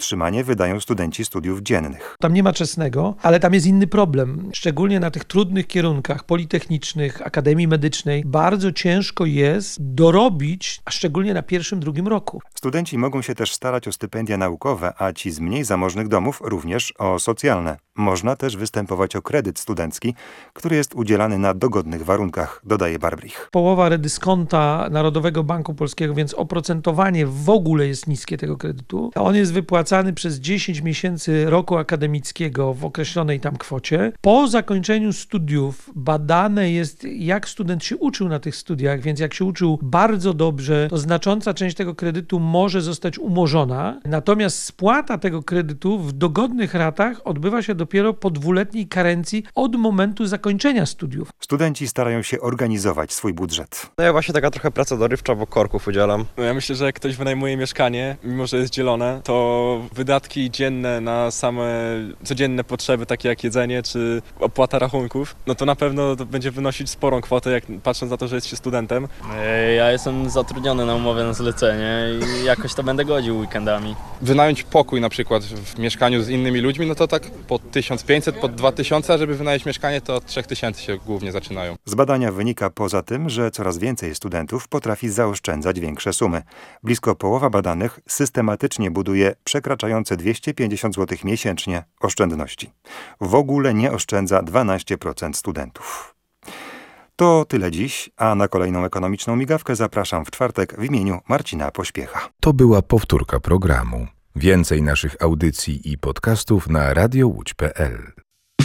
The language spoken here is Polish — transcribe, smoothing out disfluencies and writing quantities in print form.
utrzymanie wydają studenci studiów dziennych. Tam nie ma czesnego, ale tam jest inny problem. Szczególnie na tych trudnych kierunkach politechnicznych, Akademii Medycznej bardzo ciężko jest dorobić, a szczególnie na pierwszym, drugim roku. Studenci mogą się też starać o stypendia naukowe, a ci z mniej zamożnych domów również o socjalne. Można też występować o kredyt studencki, który jest udzielany na dogodnych warunkach, dodaje Barbrich. Połowa redyskonta Narodowego Banku Polskiego, więc oprocentowanie w ogóle jest niskie tego kredytu. On jest wypłacany przez 10 miesięcy roku akademickiego w określonej tam kwocie. Po zakończeniu studiów badane jest, jak student się uczył na tych studiach, więc jak się uczył bardzo dobrze, to znacząca część tego kredytu może zostać umorzona. Natomiast spłata tego kredytu w dogodnych ratach odbywa się dopiero po 2-letniej karencji od momentu zakończenia studiów. Studenci starają się organizować swój budżet. No ja właśnie taka trochę praca dorywcza, bo korków udzielam. No ja myślę, że jak ktoś wynajmuje mieszkanie, mimo że jest dzielone, to wydatki dzienne na same codzienne potrzeby, takie jak jedzenie czy opłata rachunków, no to na pewno to będzie wynosić sporą kwotę, jak patrząc na to, że jest się studentem. Ja jestem zatrudniony na umowę na zlecenie i jakoś to będę godził weekendami. Wynająć pokój na przykład w mieszkaniu z innymi ludźmi, no to tak po 1500, po 2000, żeby wynająć mieszkanie, to od 3000 się głównie zaczynają. Z badania wynika poza tym, że coraz więcej studentów potrafi zaoszczędzać większe sumy. Blisko połowa badanych systematycznie buduje przekraczające 250 zł miesięcznie oszczędności. W ogóle nie oszczędza 12% studentów. To tyle dziś, a na kolejną ekonomiczną migawkę zapraszam w czwartek w imieniu Marcina Pośpiecha. To była powtórka programu. Więcej naszych audycji i podcastów na radiowłódź.pl.